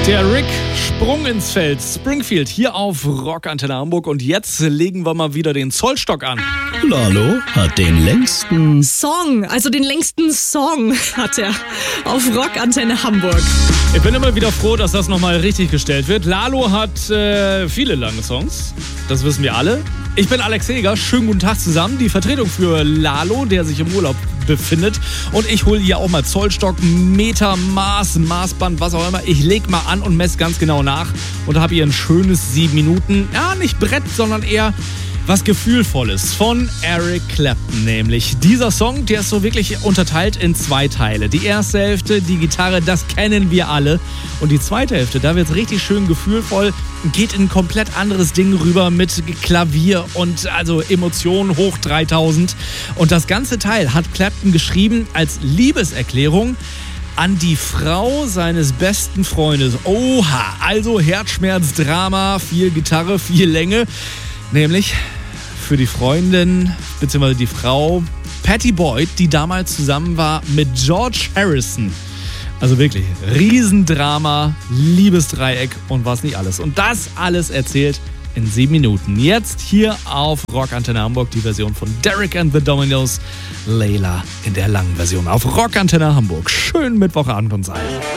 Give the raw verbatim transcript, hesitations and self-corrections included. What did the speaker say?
Der Rick Sprung ins Feld, Springfield, hier auf Rockantenne Hamburg. Und jetzt legen wir mal wieder den Zollstock an. Lalo hat den längsten Song, also den längsten Song hat er auf Rockantenne Hamburg. Ich bin immer wieder froh, dass das nochmal richtig gestellt wird. Lalo hat äh, viele lange Songs, das wissen wir alle. Ich bin Alex Heger, schönen guten Tag zusammen. Die Vertretung für Lalo, der sich im Urlaub befindet. Und ich hole hier auch mal Zollstock, Meter, Maß, Maßband, was auch immer. Ich leg mal an und messe ganz genau nach und habe hier ein schönes sieben Minuten, ja nicht Brett, sondern eher was Gefühlvolles von Eric Clapton nämlich. Dieser Song, der ist so wirklich unterteilt in zwei Teile. Die erste Hälfte, die Gitarre, das kennen wir alle. Und die zweite Hälfte, da wird es richtig schön gefühlvoll, geht in ein komplett anderes Ding rüber mit Klavier und also Emotionen hoch dreitausend. Und das ganze Teil hat Clapton geschrieben als Liebeserklärung an die Frau seines besten Freundes. Oha, also Herzschmerz, Drama, viel Gitarre, viel Länge. Nämlich für die Freundin bzw. die Frau Pattie Boyd, die damals zusammen war mit George Harrison. Also wirklich Riesendrama, Liebesdreieck und was nicht alles. Und das alles erzählt in sieben Minuten. Jetzt hier auf Rockantenne Hamburg die Version von Derek and the Dominos, Layla in der langen Version auf Rockantenne Hamburg. Schönen Mittwochabend uns allen.